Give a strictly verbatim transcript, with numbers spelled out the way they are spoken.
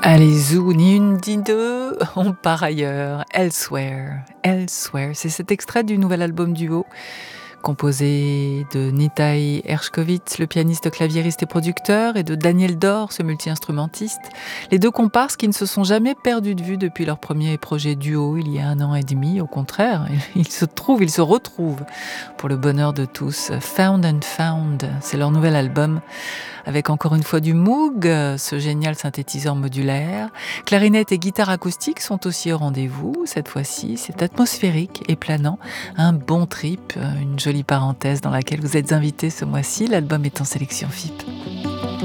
Allez, zou, ni une ni deux, on part ailleurs. Elsewhere, Elsewhere, c'est cet extrait du nouvel album duo composé de Nitai Ershkovitz, le pianiste, claviériste et producteur, et de Daniel Dor, ce multi-instrumentiste. Les deux comparses qui ne se sont jamais perdus de vue depuis leur premier projet duo il y a un an et demi. Au contraire, ils se trouvent, ils se retrouvent pour le bonheur de tous. Found and Found, c'est leur nouvel album avec encore une fois du Moog, ce génial synthétiseur modulaire. Clarinette et guitare acoustique sont aussi au rendez-vous. Cette fois-ci, c'est atmosphérique et planant. Un bon trip, une jolie parenthèse dans laquelle vous êtes invités ce mois-ci. L'album est en sélection F I P.